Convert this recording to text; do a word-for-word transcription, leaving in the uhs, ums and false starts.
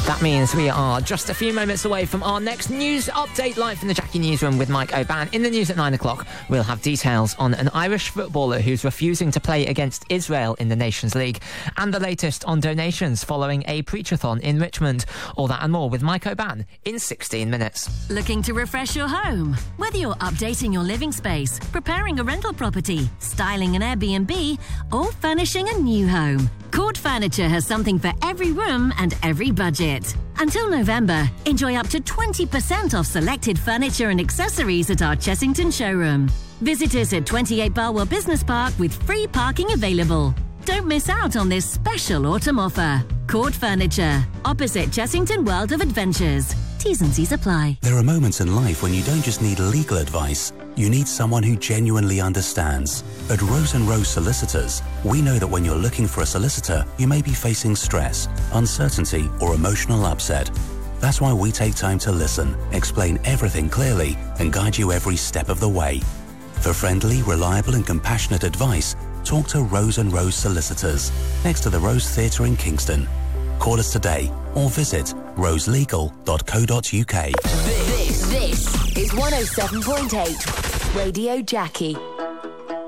That means we are just a few moments away from our next news update live from the Jackie Newsroom with Mike O'Ban. In the news at nine o'clock, we'll have details on an Irish footballer who's refusing to play against Israel in the Nations League, and the latest on donations following a preachathon in Richmond. All that and more with Mike O'Ban in sixteen minutes. Looking to refresh your home? Whether you're updating your living space, preparing a rental property, styling an Airbnb, or furnishing a new home, Court Furniture has something for every room and every budget. Until November, enjoy up to twenty percent off selected furniture and accessories at our Chessington showroom. Visit us at twenty-eight Barwell Business Park with free parking available. Don't miss out on this special autumn offer. Court Furniture, opposite Chessington World of Adventures. T's and C's apply. There are moments in life when you don't just need legal advice, you need someone who genuinely understands. At Rose and Rose Solicitors, we know that when you're looking for a solicitor, you may be facing stress, uncertainty, or emotional upset. That's why we take time to listen, explain everything clearly, and guide you every step of the way. For friendly, reliable, and compassionate advice, talk to Rose and Rose Solicitors, next to the Rose Theatre in Kingston. Call us today or visit rose legal dot co dot uk. This, this is one oh seven point eight Radio Jackie.